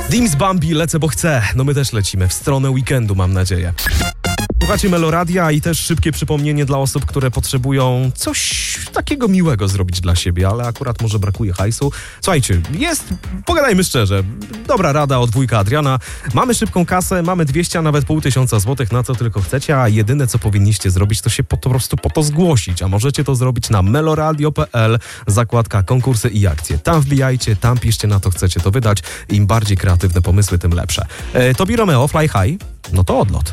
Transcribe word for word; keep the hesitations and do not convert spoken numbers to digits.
Dims Bambi, lecę bo chcę. No my też lecimy w stronę weekendu, mam nadzieję. Słuchacie Meloradia i też szybkie przypomnienie dla osób, które potrzebują coś takiego miłego zrobić dla siebie, ale akurat może brakuje hajsu. Słuchajcie, jest, pogadajmy szczerze, dobra rada od wujka Adriana. Mamy szybką kasę, mamy dwieście, a nawet pół tysiąca złotych, na co tylko chcecie, a jedyne co powinniście zrobić, to się po, po prostu po to zgłosić, a możecie to zrobić na meloradio kropka p l, zakładka konkursy i akcje. Tam wbijajcie, tam piszcie na to chcecie to wydać. Im bardziej kreatywne pomysły, tym lepsze. E, Tobi Romeo, Fly High, no to odlot.